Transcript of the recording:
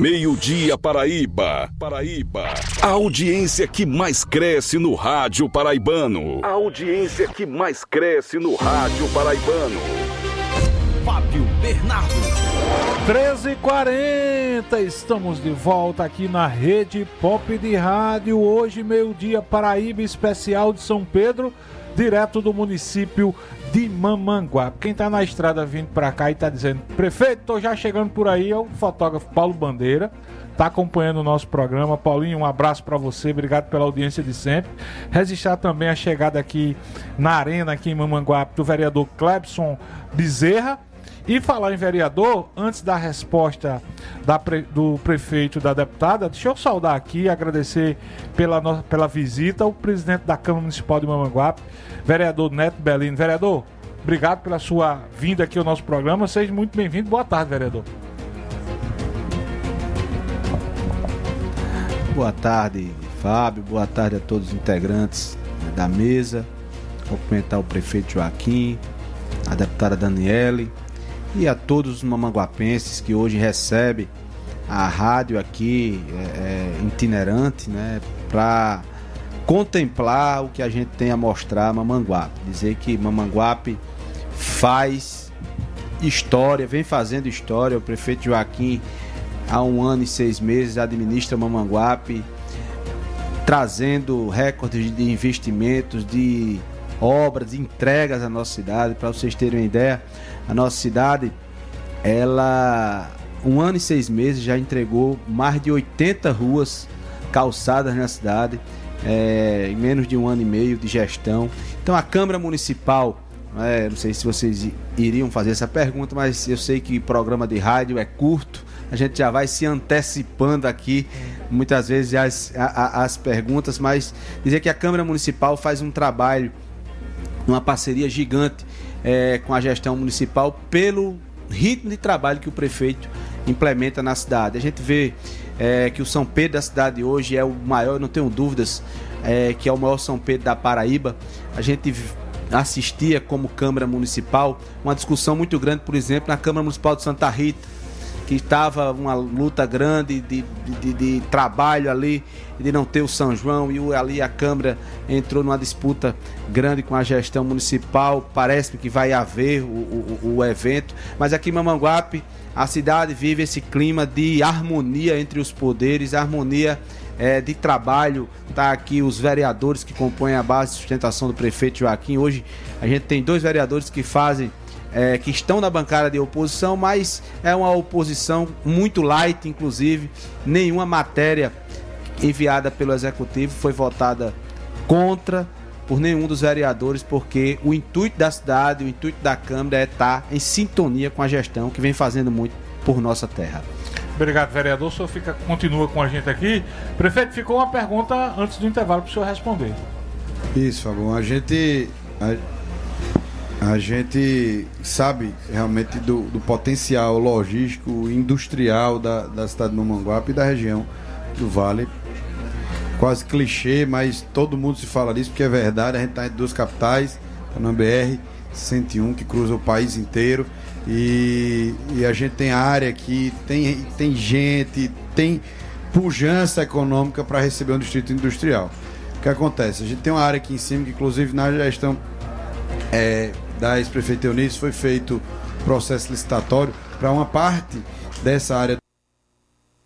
Meio-dia Paraíba. A audiência que mais cresce no rádio paraibano. Fábio Bernardo. 13h40, estamos de volta aqui na Rede Pop de Rádio. Hoje, meio-dia Paraíba, especial de São Pedro, direto do município de Mamanguape. Quem tá na estrada vindo pra cá e tá dizendo: prefeito, tô já chegando por aí, é o fotógrafo Paulo Bandeira, tá acompanhando o nosso programa. Paulinho, um abraço pra você, obrigado pela audiência de sempre. Registrar também a chegada aqui na arena, aqui em Mamanguape, do vereador Clebson Bezerra. E falar em vereador, antes da resposta do prefeito e da deputada, deixa eu saudar aqui, agradecer pela visita o presidente da Câmara Municipal de Mamanguape, vereador Neto Belino. Vereador, obrigado pela sua vinda aqui ao nosso programa, seja muito bem-vindo. Boa tarde, vereador. Boa tarde, Fábio, boa tarde a todos os integrantes da mesa, cumprimentar o prefeito Joaquim, a deputada Daniele, e a todos os mamanguapenses que hoje recebem a rádio aqui itinerante, né, para contemplar o que a gente tem a mostrar a Mamanguape. Dizer que Mamanguape faz história, vem fazendo história. O prefeito Joaquim, há 1 ano e 6 meses, administra Mamanguape, trazendo recordes de investimentos, de obras, de entregas à nossa cidade. Para vocês terem uma ideia, a nossa cidade, ela, 1 ano e 6 meses, já entregou mais de 80 ruas calçadas na cidade, em menos de 1 ano e meio de gestão. Então a Câmara Municipal, não sei se vocês iriam fazer essa pergunta, mas eu sei que o programa de rádio é curto, a gente já vai se antecipando aqui, muitas vezes as perguntas, mas dizer que a Câmara Municipal faz um trabalho, uma parceria gigante com a gestão municipal pelo ritmo de trabalho que o prefeito implementa na cidade. A gente vê que o São Pedro da cidade hoje é o maior, não tenho dúvidas, que é o maior São Pedro da Paraíba. A gente assistia como Câmara Municipal uma discussão muito grande, por exemplo, na Câmara Municipal de Santa Rita, que estava uma luta grande de trabalho ali, de não ter o São João, e ali a Câmara entrou numa disputa grande com a gestão municipal. Parece que vai haver o evento, mas aqui em Mamanguape a cidade vive esse clima de harmonia entre os poderes, harmonia de trabalho. Tá aqui os vereadores que compõem a base de sustentação do prefeito Joaquim. Hoje a gente tem 2 vereadores que que estão na bancada de oposição, mas é uma oposição muito light, inclusive nenhuma matéria enviada pelo Executivo foi votada contra por nenhum dos vereadores, porque o intuito da cidade, o intuito da Câmara é estar em sintonia com a gestão, que vem fazendo muito por nossa terra. Obrigado, vereador. O senhor continua com a gente aqui. Prefeito, ficou uma pergunta antes do intervalo para o senhor responder. Isso, Fabão. A gente sabe realmente do potencial logístico e industrial da cidade de Mamanguape e da região do Vale. Quase clichê, mas todo mundo se fala disso porque é verdade. A gente está entre 2 capitais, tá na BR-101, que cruza o país inteiro, e a gente tem área aqui, tem gente, tem pujança econômica para receber um distrito industrial. O que acontece? A gente tem uma área aqui em cima que, inclusive, na gestão da ex-prefeita Eunice, foi feito processo licitatório para uma parte dessa área